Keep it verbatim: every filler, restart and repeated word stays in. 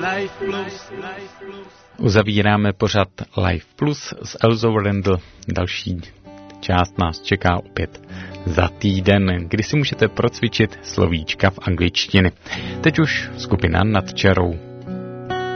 Uzavíráme pořad Life Plus s Elzou Randall. Další část nás čeká opět za týden, kdy si můžete procvičit slovíčka v angličtině. Teď už skupina Nad čarou.